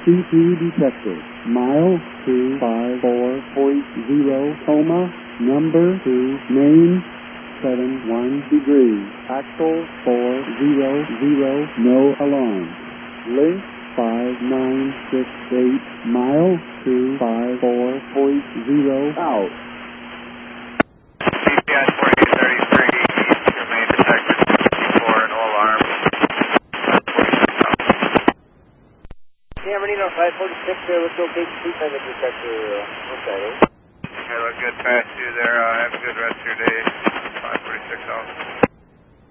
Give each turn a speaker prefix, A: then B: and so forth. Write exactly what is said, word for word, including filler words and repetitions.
A: C P detected. Mile two five four point zero, coma, number two, main, seven one degrees. Axle four zero zero, no alarm. Link five nine six eight, mile two five four point zero, out.
B: C P I forty-eight thirty-three, your main detected sixty-four, no alarm.
C: Yeah, Renino five forty-six, uh, let's go K C five detector, uh, what's that, eh?
B: Okay, look good past you there. Uh, have a good rest of your day. five forty-six out.